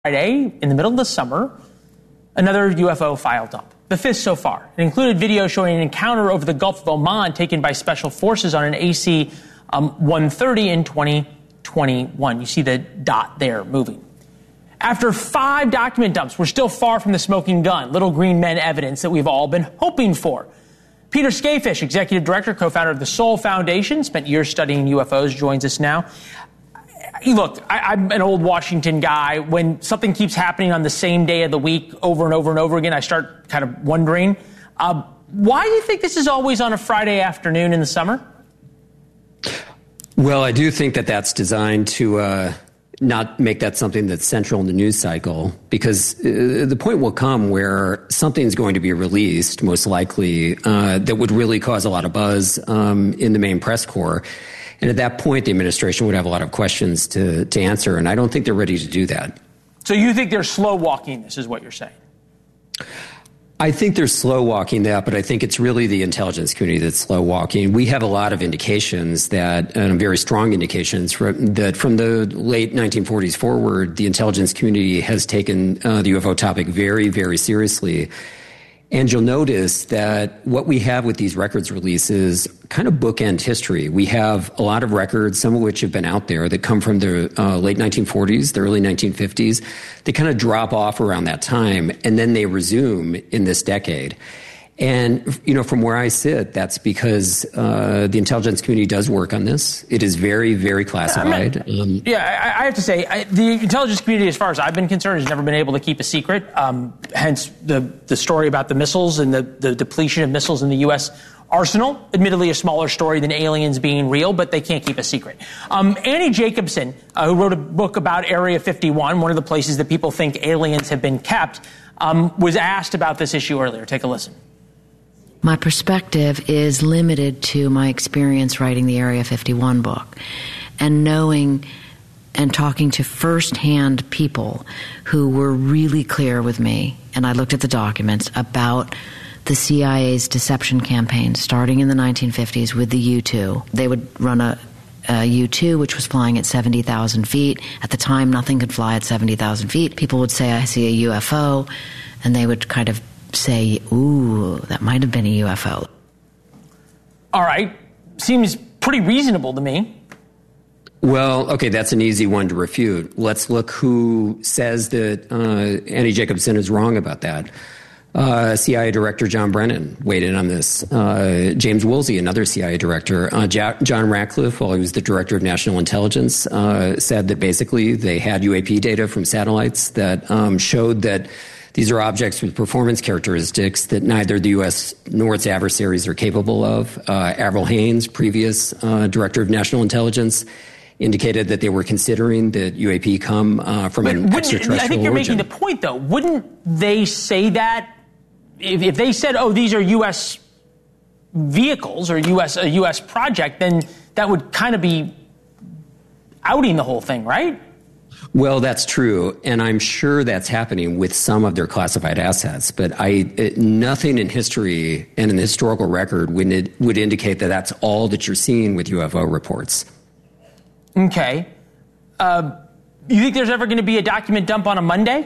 Friday, in the middle of the summer, another UFO file dump, the fifth so far. It included video showing an encounter over the Gulf of Oman taken by special forces on an AC-130 in 2021. You see the dot there moving. After 5 document dumps, we're still far from the smoking gun, little green men evidence that we've all been hoping for. Peter Skafish, executive director, co-founder of the Soul Foundation, spent years studying UFOs, joins us now. Look, I'm an old Washington guy. When something keeps happening on the same day of the week over and over and over again, I start kind of wondering, why do you think this is always on a Friday afternoon in the summer? Well, I do think that that's designed to not make that something that's central in the news cycle, because the point will come where something's going to be released, most likely, that would really cause a lot of buzz in the main press corps. And at that point, the administration would have a lot of questions to answer, and I don't think they're ready to do that. So you think they're slow walking this, is what you're saying? I think they're slow walking that, but I think it's really the intelligence community that's slow walking. We have a lot of indications that, and very strong indications, that from the late 1940s forward, the intelligence community has taken the UFO topic very, very seriously. And you'll notice that what we have with these records releases kind of bookend history. We have a lot of records, some of which have been out there, that come from the late 1940s, the early 1950s. They kind of drop off around that time, and then they resume in this decade. And, you know, from where I sit, that's because the intelligence community does work on this. It is very, very classified. I have to say, the intelligence community, as far as I've been concerned, has never been able to keep a secret. Hence the story about the missiles and the depletion of missiles in the U.S. arsenal. Admittedly, a smaller story than aliens being real, but they can't keep a secret. Annie Jacobsen, who wrote a book about Area 51, one of the places that people think aliens have been kept, was asked about this issue earlier. Take a listen. My perspective is limited to my experience writing the Area 51 book and knowing and talking to firsthand people who were really clear with me, and I looked at the documents, about the CIA's deception campaign starting in the 1950s with the U-2. They would run a U-2, which was flying at 70,000 feet. At the time, nothing could fly at 70,000 feet. People would say, I see a UFO, and they would kind of say, ooh, that might have been a UFO. All right. Seems pretty reasonable to me. Well, okay, that's an easy one to refute. Let's look who says that Annie Jacobsen is wrong about that. CIA Director John Brennan weighed in on this. James Woolsey, another CIA director. John Ratcliffe, while he was the Director of National Intelligence, said that basically they had UAP data from satellites that showed that these are objects with performance characteristics that neither the U.S. nor its adversaries are capable of. Avril Haines, previous Director of National Intelligence, indicated that they were considering that UAP come from an extraterrestrial origin. I think you're making the point, though. Wouldn't they say that if they said, oh, these are U.S. vehicles or a U.S. project, then that would kind of be outing the whole thing, right? Well, that's true, and I'm sure that's happening with some of their classified assets, but nothing in history and in the historical record would indicate that that's all that you're seeing with UFO reports. Okay. You think there's ever going to be a document dump on a Monday?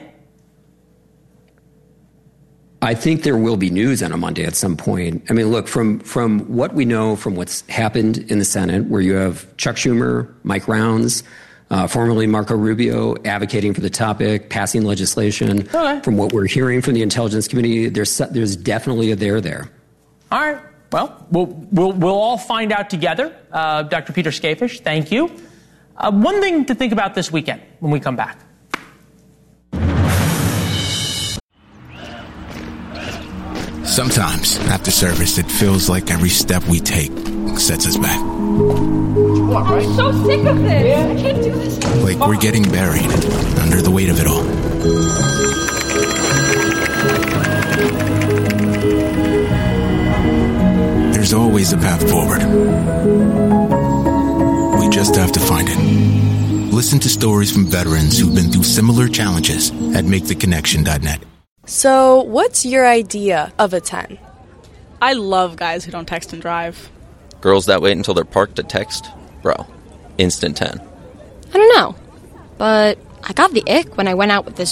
I think there will be news on a Monday at some point. I mean, look, from what we know from what's happened in the Senate, where you have Chuck Schumer, Mike Rounds, formerly Marco Rubio, advocating for the topic, passing legislation. Okay. From what we're hearing from the intelligence community, there's definitely a there. All right. Well, we'll all find out together. Dr. Peter Skafish, thank you. One thing to think about this weekend when we come back. Sometimes, after service, it feels like every step we take sets us back. I'm so sick of this. I can't do this. Like we're getting buried under the weight of it all. There's always a path forward. We just have to find it. Listen to stories from veterans who've been through similar challenges at MakeTheConnection.net. So, what's your idea of a 10? I love guys who don't text and drive. Girls that wait until they're parked to text? Bro, instant 10. I don't know, but I got the ick when I went out with this